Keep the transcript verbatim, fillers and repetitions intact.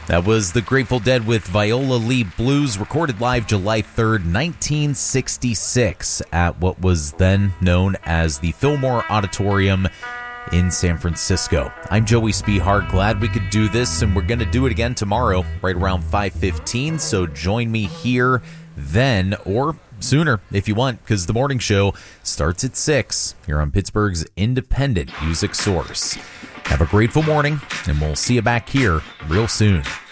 That was the Grateful Dead with Viola Lee Blues, recorded live July third, nineteen sixty-six at what was then known as the Fillmore Auditorium in San Francisco. I'm Joey Spihart. Glad we could do this, and we're going to do it again tomorrow right around five fifteen, so join me here then, or sooner if you want, because the morning show starts at six here on Pittsburgh's independent music source. Have a grateful morning, and we'll see you back here real soon.